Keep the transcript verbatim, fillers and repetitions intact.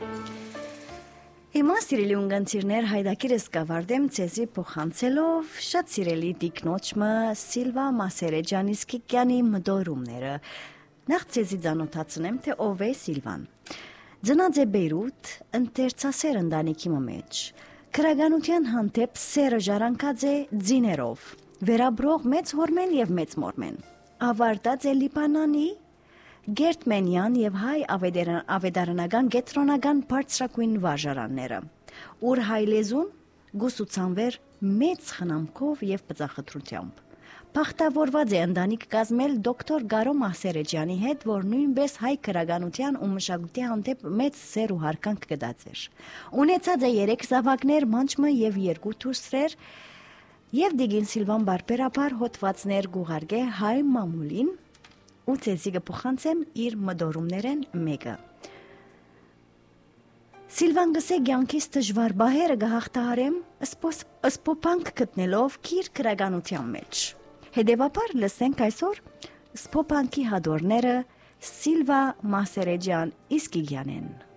Հիմա սիրելի ունգընտիրներ հայդակիրս կավարդեմ ցեզի փոխանցելով շատ սիրելի տիկնոջը Սիլվա Մասերեջանիսկյանի մտորումները։ Նախ ցեզի ցանոթացնեմ թե ով է Սիլվան։ Ծնած է Բեյրութ, ընտերցասեր ընտանիքի մեջ։ Քրագանության հանդեպ սերը ժառանգած է ձիներով, վերաբրող մեծ հորմեն եւ մեծ մորմեն։ Ավարտած է Լիբանանի Գերտմենյան եւ հայ ավետարանական գետրոնական բարձրակույն վարժարանները, ուր հայ լեզուն գուսուցանվեր մեծ խնամքով եւ բծախտրությամբ։ Փախտավորված է ընտանիք կազմել դոկտոր Գարո Մասերեջյանի հետ, որ նույնպես հայ քրագանության ու մշակույթի հանդեպ մեծ սեր ու հարկանք կդած էր։ Ունեցած է երեք զավակներ, մանչմը եւ երկու դուստրեր, եւ Դիգին Սիլվան բարբերաբար հոդվածներ գուղարկե հայ մամուլին ու ցեզի կփոխանցեմ իր մտորումներեն մեկը։ Սիլվան գսե ցանկիս դժվար բահերը գահտարեմ սպոպանք գտնելով քիր քրագանության մեջ։ Հետևաբար լսենք այսօր սպոպանքի հադորները Սիլվա Մասերեջյան Իսկիգյանեն։